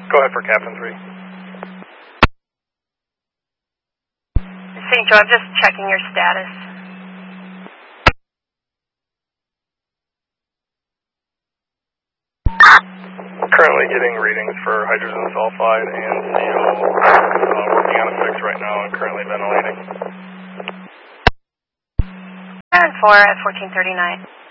Go ahead for Captain 3. St. Joe, I'm just checking your status. Currently getting readings for hydrogen sulfide and CO. Working on a fix right now and currently ventilating. Turn 4 at 1439.